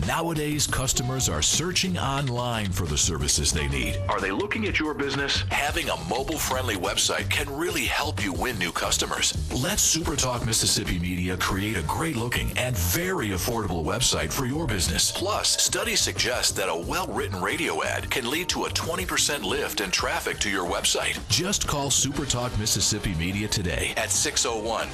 Nowadays, customers are searching online for the services they need. Are they looking at your business? Having a mobile-friendly website can really help you win new customers. Let SuperTalk Mississippi Media create a great-looking and very affordable website for your business. Plus, studies suggest that a well-written radio ad can lead to a 20% lift in traffic to your website. Just call SuperTalk Mississippi Media today at 601